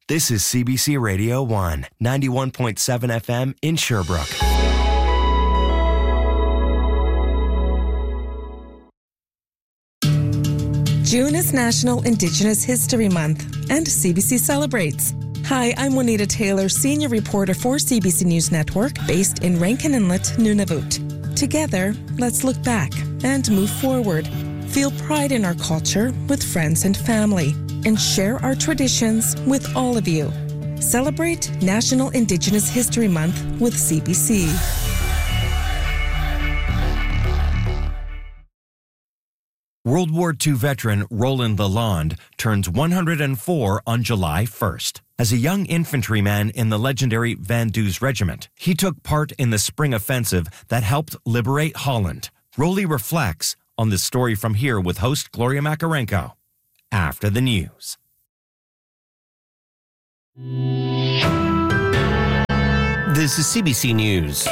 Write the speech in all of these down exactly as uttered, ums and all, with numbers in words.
This is C B C Radio one, ninety-one point seven F M in Sherbrooke. June is National Indigenous History Month, and C B C celebrates. Hi, I'm Juanita Taylor, senior reporter for C B C News Network, based in Rankin Inlet, Nunavut. Together, let's look back and move forward. Feel pride in our culture with friends and family, and share our traditions with all of you. Celebrate National Indigenous History Month with C B C. World War Two veteran Roland Lalonde turns one hundred four on July first. As a young infantryman in the legendary Van Duze Regiment, he took part in the spring offensive that helped liberate Holland. Rolly reflects on this story from here with host Gloria Makarenko after the news. This is C B C News.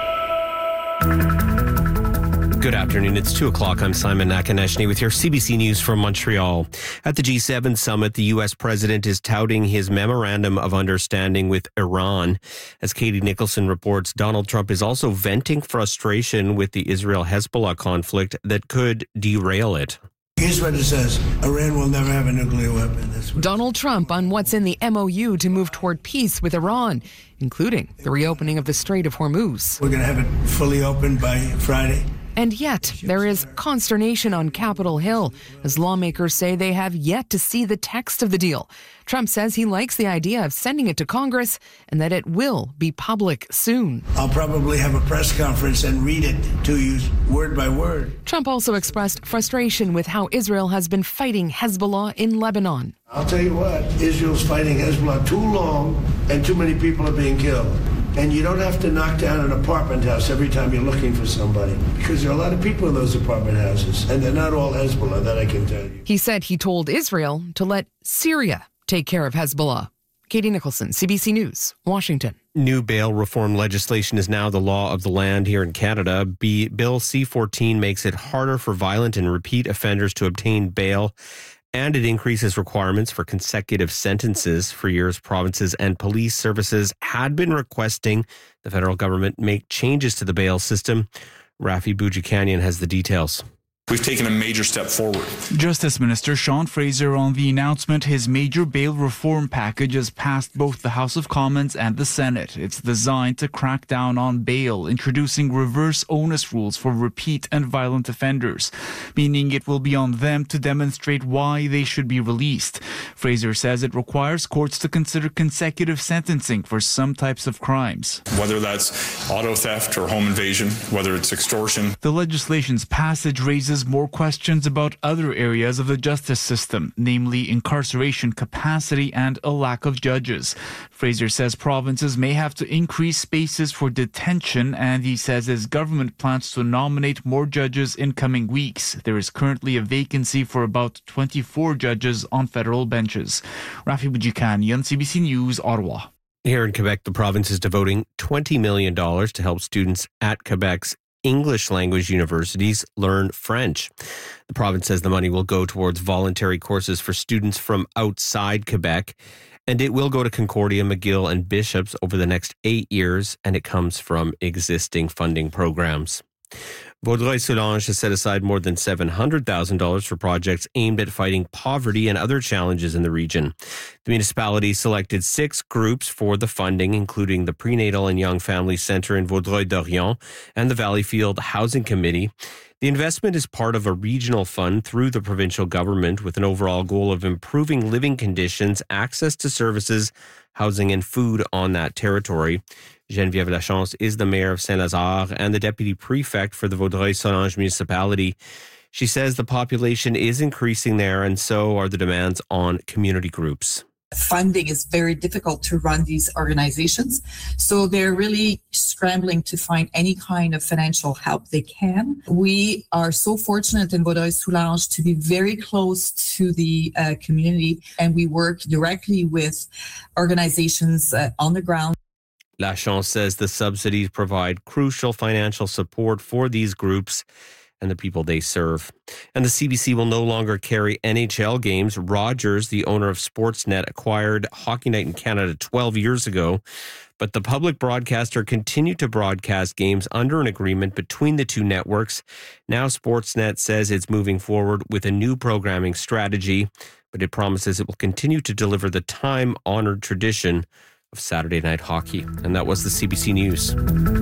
Good afternoon. It's two o'clock. I'm Simon Nakaneshny with your C B C News from Montreal. At the G seven summit, the U S president is touting his memorandum of understanding with Iran. As Katie Nicholson reports, Donald Trump is also venting frustration with the Israel-Hezbollah conflict that could derail it. Here's what it says. Iran will never have a nuclear weapon. That's what Donald Trump on what's in the M O U to move toward peace with Iran, including the reopening of the Strait of Hormuz. We're going to have it fully open by Friday. And yet, there is consternation on Capitol Hill as lawmakers say they have yet to see the text of the deal. Trump says he likes the idea of sending it to Congress and that it will be public soon. I'll probably have a press conference and read it to you word by word. Trump also expressed frustration with how Israel has been fighting Hezbollah in Lebanon. I'll tell you what, Israel's fighting Hezbollah too long and too many people are being killed. And you don't have to knock down an apartment house every time you're looking for somebody, because there are a lot of people in those apartment houses, and they're not all Hezbollah, that I can tell you. He said he told Israel to let Syria take care of Hezbollah. Katie Nicholson, C B C News, Washington. New bail reform legislation is now the law of the land here in Canada. B- Bill C fourteen makes it harder for violent and repeat offenders to obtain bail, and it increases requirements for consecutive sentences. For years, provinces and police services had been requesting the federal government make changes to the bail system. Rafi Boudjikanian has the details. We've taken a major step forward. Justice Minister Sean Fraser on the announcement his major bail reform package has passed both the House of Commons and the Senate. It's designed to crack down on bail, introducing reverse onus rules for repeat and violent offenders, meaning it will be on them to demonstrate why they should be released. Fraser says it requires courts to consider consecutive sentencing for some types of crimes. Whether that's auto theft or home invasion, whether it's extortion. The legislation's passage raises more questions about other areas of the justice system, namely incarceration capacity and a lack of judges. Fraser says provinces may have to increase spaces for detention, and he says his government plans to nominate more judges in coming weeks. There is currently a vacancy for about twenty-four judges on federal benches. Rafi Boudjikanian, C B C News, Ottawa. Here in Quebec, the province is devoting twenty million dollars to help students at Quebec's English language universities learn French. The province says the money will go towards voluntary courses for students from outside Quebec, and it will go to Concordia, McGill, and Bishops over the next eight years, and it comes from existing funding programs. Vaudreuil-Soulanges has set aside more than seven hundred thousand dollars for projects aimed at fighting poverty and other challenges in the region. The municipality selected six groups for the funding, including the Prenatal and Young Family Centre in Vaudreuil-Dorion and the Valleyfield Housing Committee. The investment is part of a regional fund through the provincial government with an overall goal of improving living conditions, access to services, housing and food on that territory. Geneviève Lachance is the mayor of Saint-Lazare and the deputy prefect for the Vaudreuil-Soulanges municipality. She says the population is increasing there, and so are the demands on community groups. Funding is very difficult to run these organizations, so they're really scrambling to find any kind of financial help they can. We are so fortunate in Vaudreuil-Soulanges to be very close to the uh, community, and we work directly with organizations uh, on the ground. Lachance says the subsidies provide crucial financial support for these groups, and the people they serve. And the C B C will no longer carry N H L games. Rogers, the owner of Sportsnet, acquired Hockey Night in Canada twelve years ago. But the public broadcaster continued to broadcast games under an agreement between the two networks. Now Sportsnet says it's moving forward with a new programming strategy, but it promises it will continue to deliver the time-honored tradition of Saturday night hockey. And that was the C B C News.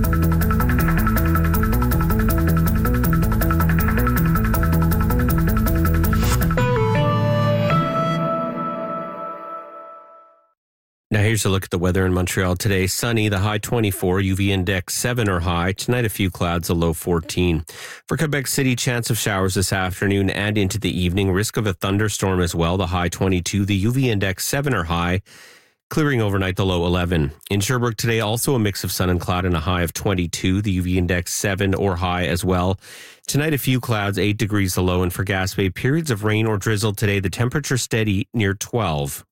Now here's a look at the weather in Montreal today. Sunny, the high twenty-four, U V index seven or high. Tonight a few clouds, a low fourteen. For Quebec City, chance of showers this afternoon and into the evening. Risk of a thunderstorm as well, the high twenty-two, the U V index seven or high. Clearing overnight, the low eleven. In Sherbrooke today, also a mix of sun and cloud and a high of twenty-two, the U V index seven or high as well. Tonight, a few clouds, eight degrees the low. And for Gaspé, periods of rain or drizzle today, the temperature steady near twelve.